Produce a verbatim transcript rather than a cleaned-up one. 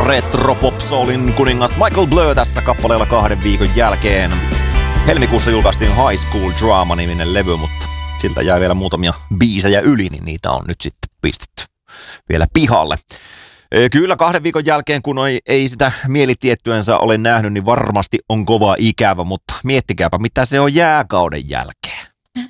retro-pop-soulin kuningas Michael Blur tässä kappaleella kahden viikon jälkeen. Helmikuussa julkaistiin High School Drama-niminen levy, mutta siltä jäi vielä muutamia biisejä yli, niin niitä on nyt sitten pistetty vielä pihalle. Kyllä kahden viikon jälkeen, kun ei sitä mielitiettyensä ole nähnyt, niin varmasti on kova ikävä, mutta miettikääpä, mitä se on jääkauden jälkeen.